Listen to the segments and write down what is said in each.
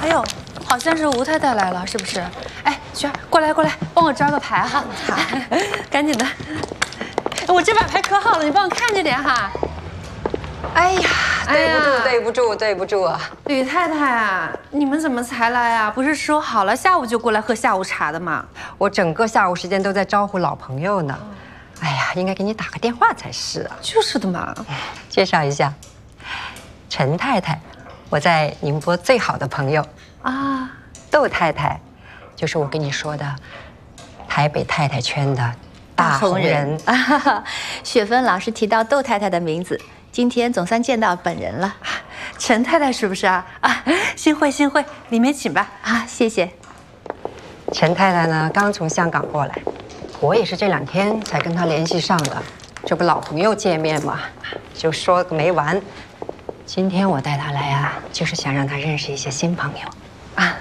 哎呦，好像是吴太太来了，是不是？哎，雪儿，过来过来，帮我抓个牌哈。好，赶紧的。我这把牌可好了，你帮我看着点哈。 哎呀，对不住，对不住啊！ 吕太太啊，你们怎么才来啊？不是说好了下午就过来喝下午茶的吗？ 我整个下午时间都在招呼老朋友呢。哎呀，应该给你打个电话才是啊。 就是的嘛。 介绍一下，陈太太，我在宁波最好的朋友啊。窦太太，就是我跟你说的台北太太圈的大红人啊。雪芬老师提到窦太太的名字，今天总算见到本人了。 陈太太是不是啊？啊，幸会幸会，里面请吧。 啊，谢谢。 陈太太呢，刚从香港过来，我也是这2天才跟她联系上的。这不老朋友见面嘛，就说个没完。今天我带她来啊，就是想让她认识一些新朋友啊。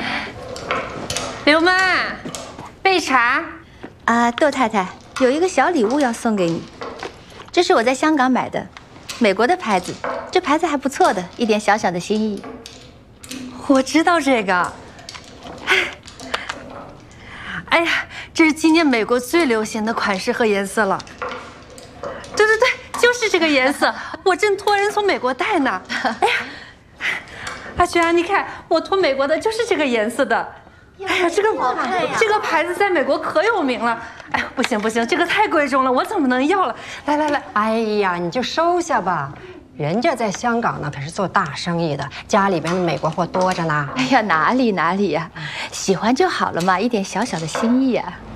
刘妈，备茶。 啊，窦太太有一个小礼物要送给你，这是我在香港买的，美国的牌子，这牌子还不错的，一点小小的心意。 我知道这个。哎呀，这是今年美国最流行的款式和颜色了。对对对，就是这个颜色，我正托人从美国带呢。哎呀，阿雪啊，你看我托美国的就是这个颜色的。哎呀，这个牌子在美国可有名了。哎，不行不行，这个太贵重了，我怎么能要了？来来来， 哎呀，你就收下吧。人家在香港呢，可是做大生意的，家里边的美国货多着呢。 哎呀，哪里呀，喜欢就好了嘛，一点小小的心意啊。